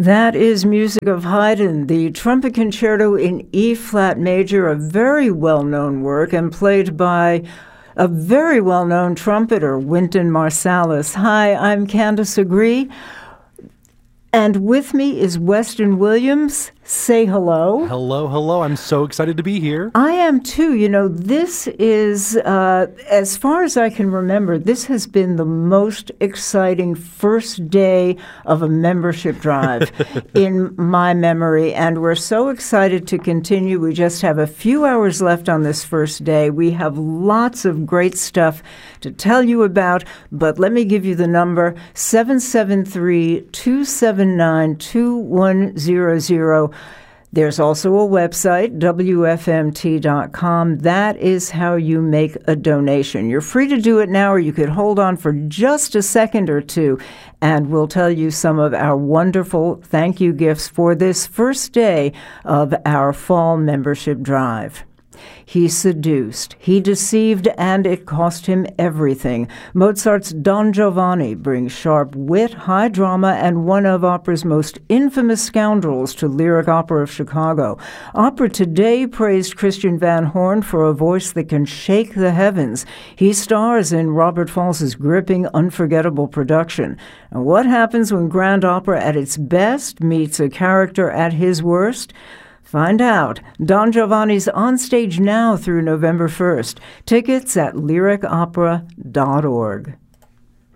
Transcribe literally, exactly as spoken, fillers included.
That is music of Haydn, the Trumpet Concerto in E-flat major, a very well-known work and played by a very well-known trumpeter, Wynton Marsalis. Hi, I'm Candace Agree, and with me is Weston Williams. Say hello. Hello, hello. I'm so excited to be here. I am too. You know, this is, uh, as far as I can remember, this has been the most exciting first day of a membership drive in my memory, and we're so excited to continue. We just have a few hours left on this first day. We have lots of great stuff to tell you about, but let me give you the number, seven seven three, two seven nine, two one zero zero. There's also a website, W F M T dot com. That is how you make a donation. You're free to do it now, or you could hold on for just a second or two, and we'll tell you some of our wonderful thank you gifts for this first day of our fall membership drive. He seduced, he deceived, and it cost him everything. Mozart's Don Giovanni brings sharp wit, high drama, and one of opera's most infamous scoundrels to Lyric Opera of Chicago. Opera Today praised Christian Van Horn for a voice that can shake the heavens. He stars in Robert Falls's gripping, unforgettable production. And what happens when grand opera at its best meets a character at his worst? Find out. Don Giovanni's on stage now through November first. Tickets at lyric opera dot org.